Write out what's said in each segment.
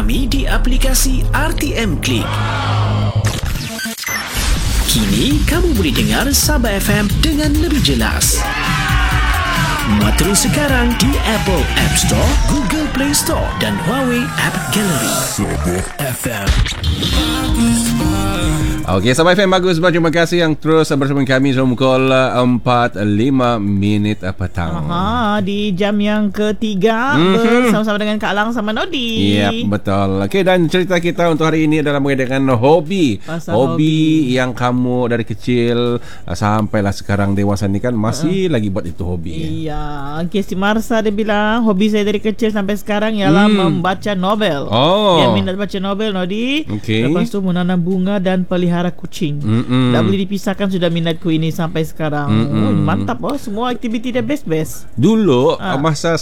kami di aplikasi RTM Klik. Kini kamu boleh dengar Sabah FM dengan lebih jelas. Matra sekarang di Apple App Store, Google Play Store dan Huawei App Gallery. Sabah FM. Okey, Sabah FM bagus. Terima kasih yang terus bersama kami sampai pukul 4.05 petang. Di jam yang ketiga bersama-sama dengan Kak Lang sama Nodi. Ya, betul. Okey, dan cerita kita untuk hari ini adalah mengenai dengan hobi. Hobi yang kamu dari kecil sampailah sekarang dewasa ni kan masih lagi buat itu hobi. Iya. Okay, si Marsa dia bilang hobi saya dari kecil sampai sekarang ialah membaca novel. Dia minat baca novel, Nodi. Lepas tu menanam bunga dan pelihara kucing. Tak boleh dipisahkan sudah minatku ini sampai sekarang. Mantap semua aktiviti dia best. Dulu masa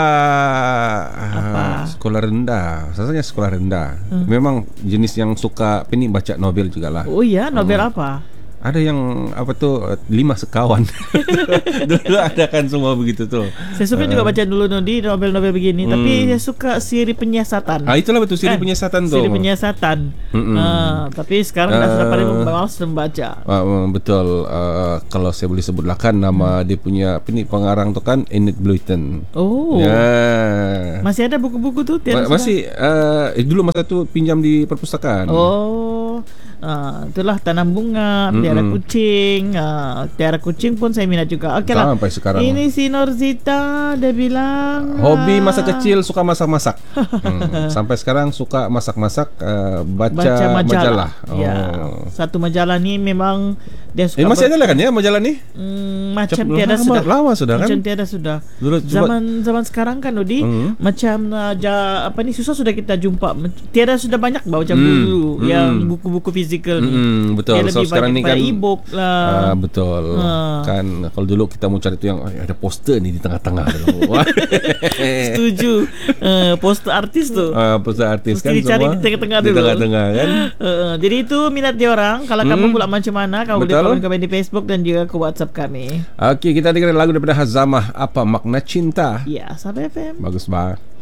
sekolah rendah, rasanya sekolah rendah. Memang jenis yang suka baca novel jugalah. Oh ya, novel apa? Ada yang 5 sekawan. Dulu ada kan semua begitu tuh. Saya suka juga baca dulu Nodi novel-novel begini. Tapi saya suka siri penyiasatan. Itulah betul siri penyiasatan tuh. Siri penyiasatan. Tapi sekarang sudah pada malas membaca. Betul. Kalau saya boleh sebutlah kan nama dia punya pengarang tuh kan Enid Blyton. Masih ada buku-buku tuh? Masih. Dulu masa tu pinjam di perpustakaan. Itulah tanam bunga, tiara kucing. Tiara kucing pun saya minat juga. Okey lah. Sampai sekarang. Ini si Norzita dia bilang hobi masa kecil suka masak-masak. Sampai sekarang suka masak-masak, baca majalah. Satu majalah ni memang dia suka. Masih ada lah kan ya majalah ni? Macam tiada sudah. Lama sudah kan? Macam tiada sudah. Zaman sekarang kan Odi, macam susah sudah kita jumpa. Tiada sudah banyak macam dulu yang buku-buku fizikal ni. Betul. So sekarang ni kan e-book lah. Betul. Kan kalau dulu kita mau cari tu yang ada poster ni di tengah-tengah. Setuju. Poster artis tu. Poster artis kan mesti dicari semua di tengah-tengah dulu. Di tengah-tengah kan. Jadi itu minat dia orang. Kalau kamu pula macam mana, kamu boleh komen di Facebook dan juga ke WhatsApp kami. Okey, kita dengar lagu daripada Hazamah, Apa Makna Cinta. Ya, Sabah FM. Bagus banget.